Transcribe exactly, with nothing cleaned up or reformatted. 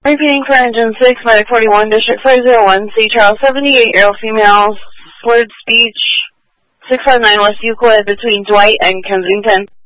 Repeating for engine six, medic forty-one, district five zero one, C Charles, seventy-eight-year-old female, slurred speech, six five nine West Euclid, between Dwight and Kensington.